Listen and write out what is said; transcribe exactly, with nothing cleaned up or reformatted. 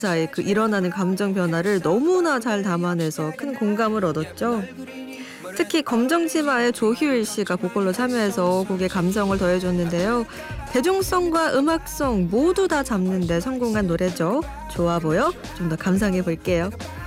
자의 그 일어나는 감정 변화를 너무나 잘 담아내서 큰 공감을 얻었죠. 특히 검정치마의 조효일 씨가 보컬로 참여해서 곡에 감성을 더해줬는데요. 대중성과 음악성 모두 다 잡는 데 성공한 노래죠. 좋아 보여? 좀 더 감상해 볼게요.